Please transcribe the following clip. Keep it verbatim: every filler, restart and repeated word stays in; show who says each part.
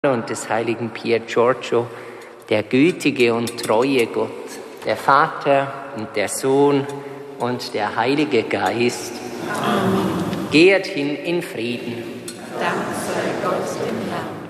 Speaker 1: und des heiligen Pier Giorgio, der gütige und treue Gott, der Vater und der Sohn und der Heilige Geist.
Speaker 2: Amen.
Speaker 1: Geht hin in Frieden.
Speaker 2: Dank sei Gott dem Herrn.